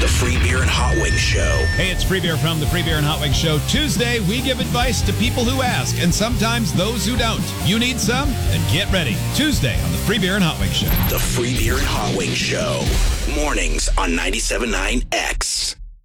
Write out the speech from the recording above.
The Free Beer and Hot Wings Show. Hey, it's Free Beer from the Free Beer and Hot Wings Show. Tuesday, we give advice to people who ask, and sometimes those who don't. You need some? Then get ready. Tuesday on the Free Beer and Hot Wings Show. The Free Beer and Hot Wings Show. Mornings on 97.9 X.